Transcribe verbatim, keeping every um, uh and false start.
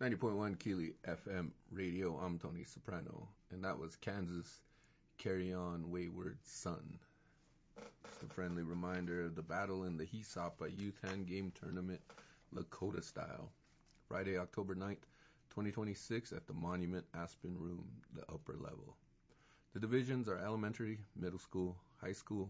ninety point one Keely F M radio. I'm Tony Soprano, and that was Kansas Carry On Wayward Son. Just a friendly reminder of the battle in the Hisapa Youth Hand Game Tournament, Lakota style. Friday, October ninth, twenty twenty-six at the Monument Aspen Room, the upper level. The divisions are elementary, middle school, high school,